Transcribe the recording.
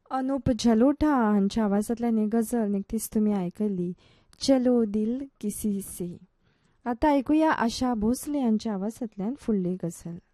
अनुप जलोटा हांच्या आवाजांतल्यान ही गजल निकतीच तुम्ही आयकल्ली, चलो दिल किसी से. आता ऐकूया आशा भोसले यांच्या आवाजांतल्यान फुडली गजल.